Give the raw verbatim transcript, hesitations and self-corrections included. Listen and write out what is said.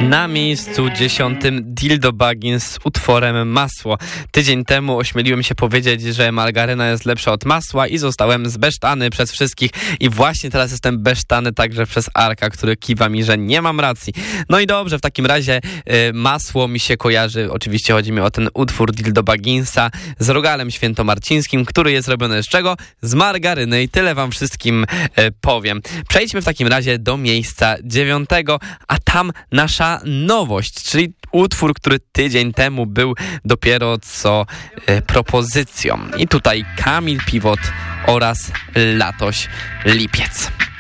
Na miejscu dziesiątym Dildo Baggins z utworem Masło. Tydzień temu ośmieliłem się powiedzieć, że margaryna jest lepsza od masła i zostałem zbesztany przez wszystkich. I właśnie teraz jestem besztany także przez Arka, który kiwa mi, że nie mam racji. No i dobrze, w takim razie y, masło mi się kojarzy, oczywiście chodzi mi o ten utwór Dildo Bagginsa z Rogalem Świętomarcińskim, który jest robiony z czego? Z margaryny i tyle wam wszystkim y, powiem. Przejdźmy w takim razie do miejsca dziewiątego, a tam nasza nowość, czyli utwór, który tydzień temu był dopiero co e, propozycją. I tutaj Kamil Piwot oraz Latoś Lipiec.